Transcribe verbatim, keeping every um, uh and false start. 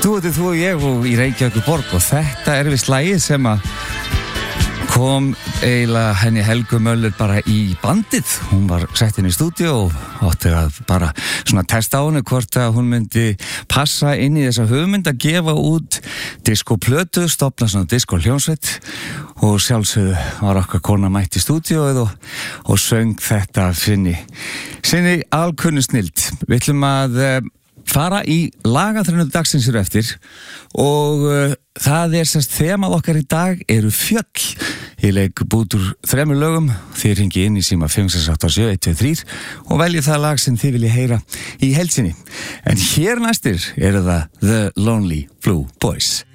Þú veitir þú og ég og í Reykjavík borg og þetta er við slagið sem að kom eiginlega henni Helgu Möller bara í bandið. Hún var sett inn í stúdíu og átti að bara svona testa á henni hvort að hún myndi passa inn í þessa hugmynd að gefa út diskoplötu, stofna svona diskohljónsveit og sjálfsögðu var okkar kona mætt í stúdíuð og, og söng þetta sinni, sinni alkunnu snild. Við ætlum að uh, fara í lagaþrennu dagsins hér eftir og uh, það er sérst þemað okkar í dag eru fjöll. Ég leik bút úr þremur lögum, þið ringi inn í síma fimm sex átta sjö eitt tvö þrjú og veljið það lag sem þið viljið heyra í heilsinni. En hér næstir eru það The Lonely Blue Boys.